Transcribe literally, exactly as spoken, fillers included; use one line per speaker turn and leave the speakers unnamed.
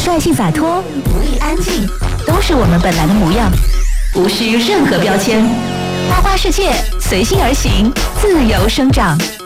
率性洒脱、独立安静，都是我们本来的模样，无需任何标签。花花世界，随心而行，自由生长。